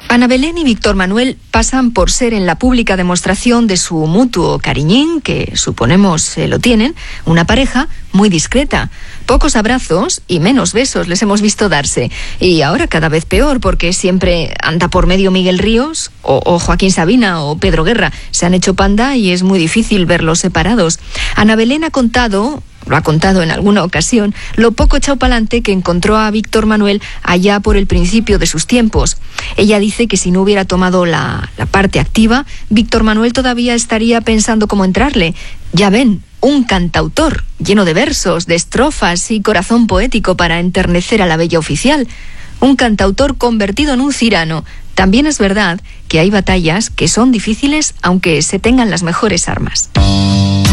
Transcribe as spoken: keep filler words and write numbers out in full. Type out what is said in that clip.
Ana Belén y Víctor Manuel pasan por ser en la pública demostración de su mutuo cariñín, que suponemos se lo tienen, una pareja muy discreta. Pocos abrazos y menos besos les hemos visto darse. Y ahora cada vez peor, porque siempre anda por medio Miguel Ríos o, o Joaquín Sabina o Pedro Guerra. Se han hecho panda y es muy difícil verlos separados. Ana Belén ha contado... lo ha contado en alguna ocasión, lo poco echado pa'lante que encontró a Víctor Manuel allá por el principio de sus tiempos. Ella dice que si no hubiera tomado la, la parte activa, Víctor Manuel todavía estaría pensando cómo entrarle. Ya ven, un cantautor lleno de versos, de estrofas y corazón poético para enternecer a la bella oficial. Un cantautor convertido en un cirano. También es verdad que hay batallas que son difíciles aunque se tengan las mejores armas.